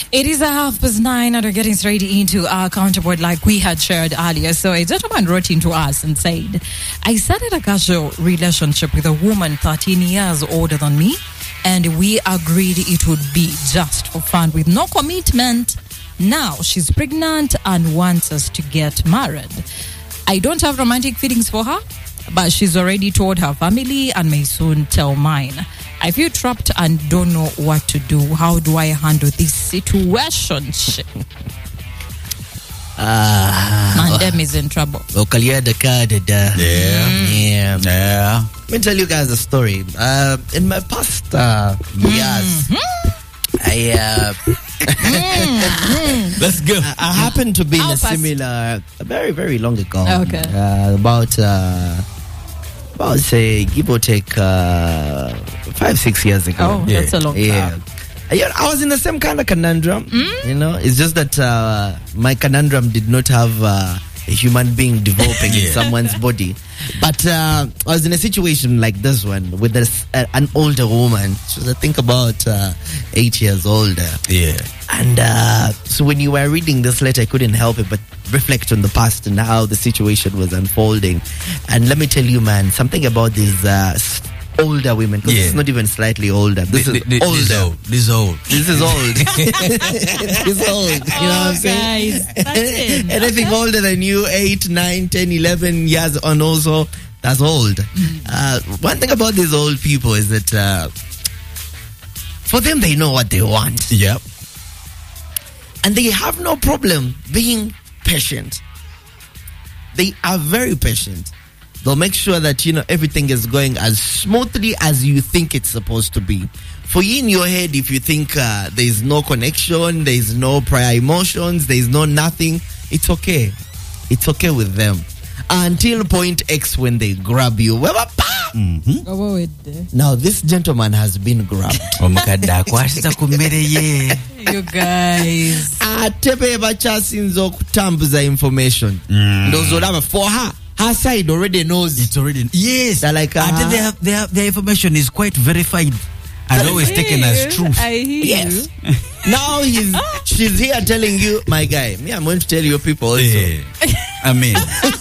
It is 9:30 and we're getting straight into our counterpart like we had shared earlier. So a gentleman wrote into us and said, I started a casual relationship with a woman 13 years older than me, and we agreed it would be just for fun with no commitment. Now she's pregnant and wants us to get married. I don't have romantic feelings for her, but she's already told her family and may soon tell mine. I feel trapped and don't know what to do. How do I handle this situation? Mandem is in trouble. Yeah. Let me tell you guys a story. In my past years, Let's go. I happened to be in a similar, very, very long ago. Okay. About say, give or take 5-6 years ago. Oh, that's a long time. Yeah, I was in the same kind of conundrum. You know, it's just that my conundrum did not have a human being developing in someone's body. But I was in a situation like this one with an older woman. She was, I think, about 8 years older. Yeah. And so when you were reading this letter, I couldn't help it but reflect on the past and how the situation was unfolding. And let me tell you, man, something about these older women, because it's not even slightly older. This is older. This is old. This is old. It's old. You know what I'm saying? Guys, that's it. Anything older than you, 8, 9, 10, 11 years on also, that's old. One thing about these old people is that for them, they know what they want. Yep. And they have no problem being patient. They are very patient. They'll make sure that, you know, everything is going as smoothly as you think it's supposed to be. For you in your head, if you think there's no connection, there's no prior emotions, there's no nothing, it's okay. It's okay with them. Until point X when they grab you. Now, this gentleman has been grabbed. You guys. Information. For her side already knows. It's already. Yes. They're like, their information is quite verified and always taken as truth. I hear yes. Now she's here telling you, my guy, I'm going to tell you people also. Yeah. I mean.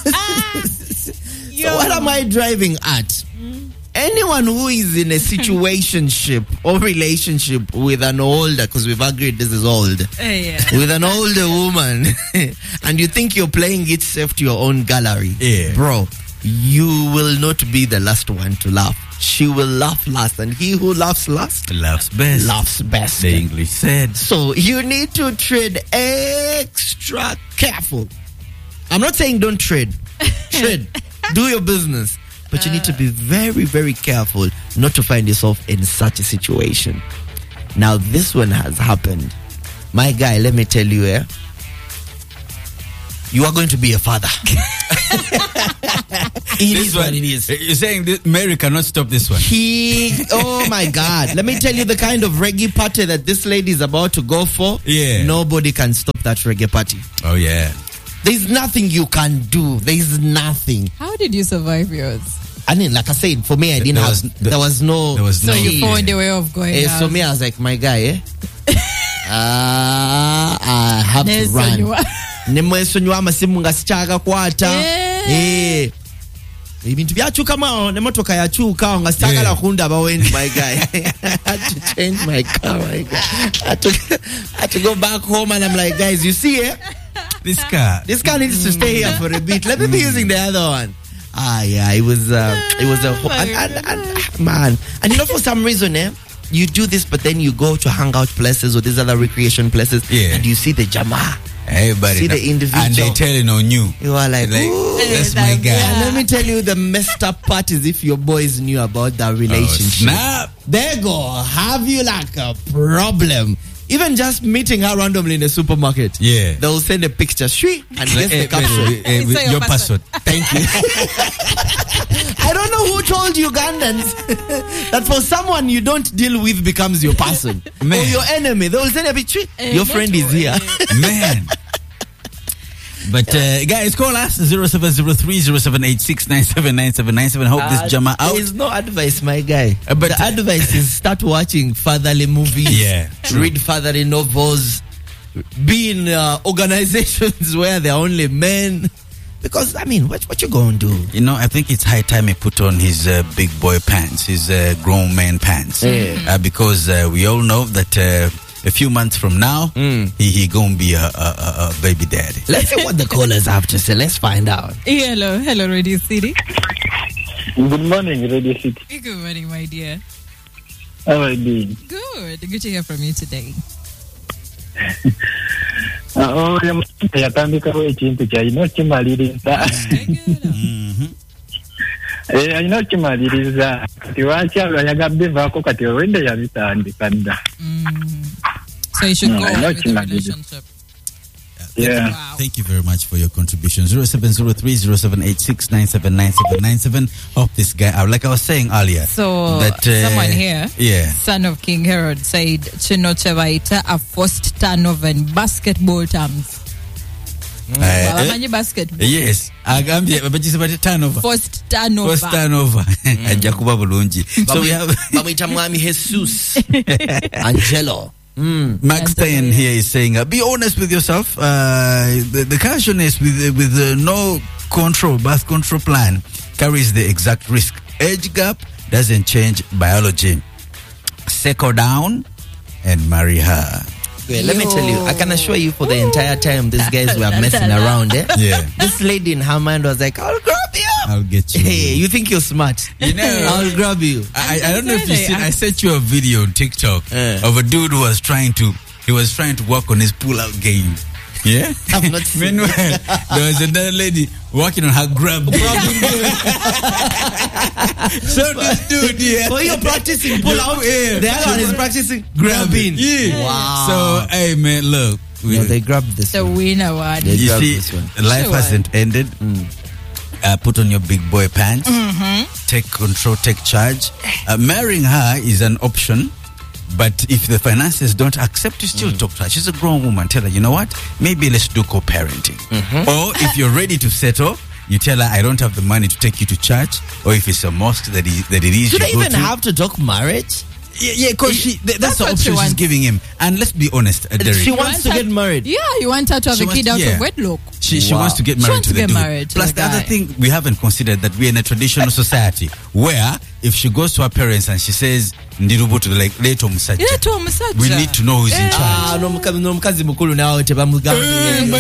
So what am I driving at? Anyone who is in a situationship or relationship with an older, because we've agreed this is old, with an older woman, and you think you're playing it safe to your own gallery, bro, you will not be the last one to laugh. She will laugh last, and he who laughs last laughs best. Laughs best. The English said. So you need to tread extra careful. I'm not saying don't trade. Trade. Do your business. But you need to be very, very careful not to find yourself in such a situation. Now, this one has happened. My guy, let me tell you, you are going to be a father. It is what it is. You're saying this, Mary cannot stop this one. Oh my God. Let me tell you the kind of reggae party that this lady is about to go for. Yeah. Nobody can stop that reggae party. Oh, yeah. There's nothing you can do. There's nothing. How did you survive yours? I mean, like I said, for me, I didn't have. There was no. So you found a way of going. So me, I was like, my guy, I have to run. Ibintu byachuka mao nemotoka yachuka ngasagala kunda bawendi, my guy. I had to change my car, my guy. I had to go back home, and I'm like, guys, you see this car needs to stay here for a bit. Let me be using the other one. It was a man. And you know, for some reason, you do this, but then you go to hangout places or these other recreation places, and you see the jama. Everybody see the individual, and they telling on you. You are like that's my guy. And let me tell you, the messed up part is if your boys knew about that relationship. They go have you like a problem. Even just meeting her randomly in a supermarket, they'll send a picture, and guess the caption. Your password. Thank you. I don't know who told Ugandans that for someone you don't deal with becomes your person or your enemy. They will send a picture. Your friend is here. Man. But guys, call us 0703-0786-979797. Hope this Jama out. There is no advice, my guy. But the advice is start watching fatherly movies. Yeah, read fatherly novels. be in organizations where there are only men. Because, I mean, what you going to do? You know, I think it's high time he put on his big boy pants, his grown man pants. Because we all know that a few months from now, he gonna be a baby daddy. Let's see what the callers have to say. Let's find out. Hello, Radio City. Good morning, Radio City. Good morning, my dear. How are you doing? Good to hear from you today. Yatandikaho ekintu kyalina okimaliriza. Alina okimaliriza kati wakyalo yagabivaako kati owedde yabitandika dda. So you should go on with the relationship. Yeah. Wow. Thank you very much for your contribution. 0703-0786-979797. Hope this guy out. Like I was saying earlier. So that, someone here, yeah, son of King Herod, said Chino Chevaita a forced turnover in basketball terms. Basketball. Yes. Turnover. Forced turnover. First turnover. Jakuba Bulungi. So we have Mamita Mwami Jesus. Angelo. Max Stein here is saying, be honest with yourself. The caution is with no birth control plan carries the exact risk. Age gap doesn't change biology. Settle down and marry her. Well, let me tell you, I can assure you for the entire time these guys were messing around. Yeah. This lady in her mind was like, I'll grab you. I'll get you. Hey, you think you're smart? You know, I'll grab you. I don't know if you seen. I sent you a video on TikTok of a dude who was trying to work on his pull-out game. Yeah, I've not seen. Meanwhile, there was another lady working on her grab. So this dude, yeah. So you're practicing pull-out. Yeah. The other one is practicing grabbing. Yeah. Wow. So hey man, look. No, they grabbed this The one. winner one. They You grabbed see, this one. life Sure. hasn't ended. Put on your big boy pants. Take control, take charge. Marrying her is an option. But if the finances don't accept, you still talk to her. She's a grown woman. Tell her, you know what? Maybe let's do co-parenting. Or if you're ready to settle, you tell her, I don't have the money to take you to church. Or if it's a mosque that it is Do you they go even to. have to talk marriage? Yeah, because that's the what she option she's wants. giving him. And let's be honest, Derek. She wants to get married. Yeah, you want her to have She a wants kid to- out yeah. of wedlock. She Wow. wants to get She married wants to to the get dude. married to Plus, the the other guy. thing we haven't considered that we're in a traditional society where if she goes to her parents and she says, "Ndirubutu," like later musajja, Yeah, to omusajja. we need to know who's in charge. N'omukazi mukulu nawe tebamugambye.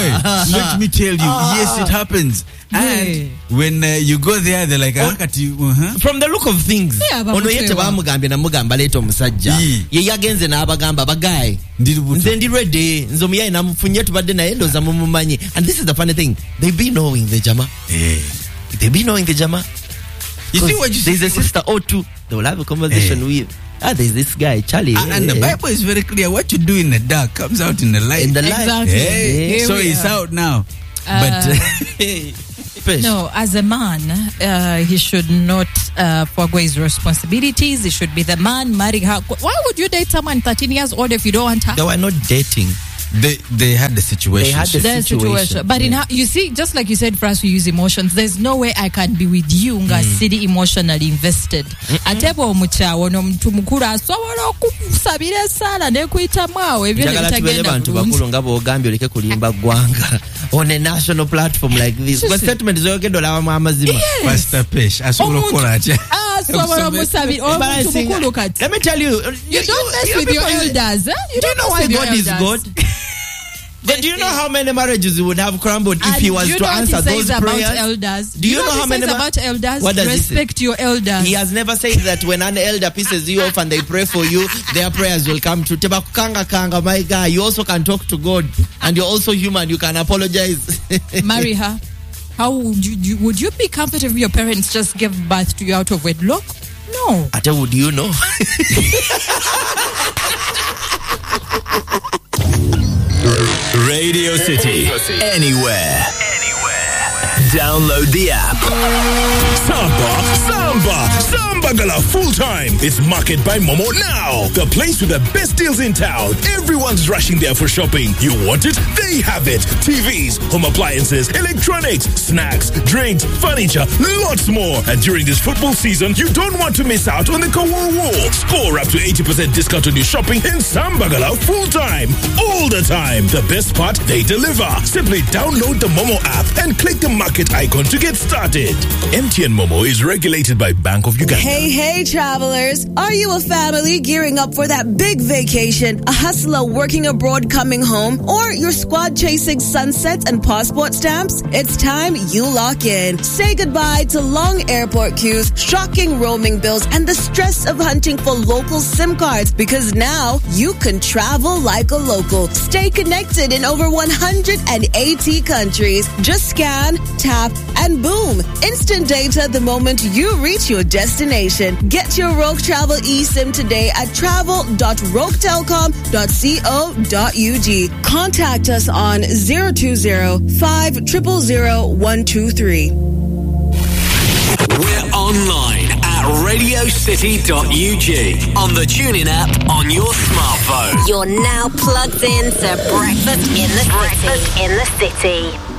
Let me tell you, yes, it happens. And when you go there, they're like, From the look of things, Yeah, ono ye tebamugambye namugamba leeta omusajja. Yeah. Ye yagenze n'abagamba bagaye. Ndirubutu. Nze ndi ready. Nze omuyayi namufunye tubadde naye ndowooza mumumanyi. And this is the funny thing. They be knowing the jama. Yeah. They be knowing the jama. You see what you There's see? a sister or two. They will have a conversation with. There's this guy, Charlie. And the Bible is very clear. What you do in the dark comes out in the light. In the light. Exactly. Hey, Here so we it's are. out now. But Fish. No, as a man, he should not forgo his responsibilities. He should be the man, marry her. Why would you date someone 13 years old if you don't want her? They were not dating. they had the situation. They had the There's situation. But in her, you see, just like you said, for us, we use emotions. There's no way I can be with you nga siri emotionally invested. Ate bw'omukyawo n'omuntu mukulu asobola okusabira essaala n'ekuyitamu awo ebyo ne njagala tubeere bitagenda bantu bulungi. bakulu nga bw'ogambye oleke kulimba ggwanga on a national platform like this. Gwe statement zoyogedde olabamu amazima. Pastor Pesh asobola okukola atya? Asobola omusabira But I omuntu think- mukulu kati. Let me tell you. You don't mess with your people- elders. You Do you don't know mess why with your God is elders. God? Then do you know how many marriages would have crumbled if he was do you to know what answer he those says prayers? about elders? Do you know what how he many says ma- about elders? What does he say? Respect your elders. He has never said that when an elder pisses you off and they pray for you, their prayers will come true. Tebakukanga, my guy. You also can talk to God, and you're also human. You can apologize. Marry her. How would you be comfortable if your parents just gave birth to you out of wedlock? No. Ate, would you know? Radio City. Anywhere. Download the app. Samba, samba, samba. Bagala full time is Market by Momo now. The place with the best deals in town. Everyone's rushing there for shopping. You want it? They have it. TVs, home appliances, electronics, snacks, drinks, furniture, lots more. And during this football season, you don't want to miss out on the Kawar War. Score up to 80% discount on your shopping in Sambagala full time. All the time. The best part, they deliver. Simply download the Momo app and click the market icon to get started. MTN Momo is regulated by Bank of Uganda. Hey, travelers. Are you a family gearing up for that big vacation, a hustler working abroad coming home, or your squad chasing sunsets and passport stamps? It's time you lock in. Say goodbye to long airport queues, shocking roaming bills, and the stress of hunting for local SIM cards, because now you can travel like a local. Stay connected in over 180 countries. Just scan, tap, and boom. Instant data the moment you reach your destination. Get your Rogue Travel eSIM today at travel.roguetelecom.co.ug. Contact us on 020-5000123. We're online at radiocity.ug, on the TuneIn app, on your smartphone. You're now plugged in to Breakfast in the City.